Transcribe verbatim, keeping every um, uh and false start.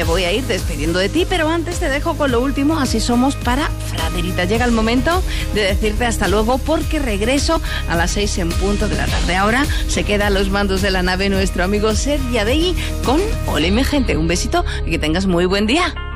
voy a ir despidiendo de ti, pero antes te dejo con lo último, así somos para Fraderita. Llega el momento de decirte hasta luego, porque regreso a las seis en punto de la tarde. Ahora se queda a los mandos de la nave nuestro amigo Sergi Adegui con Hola mi gente. Un besito y que tengas muy buen día.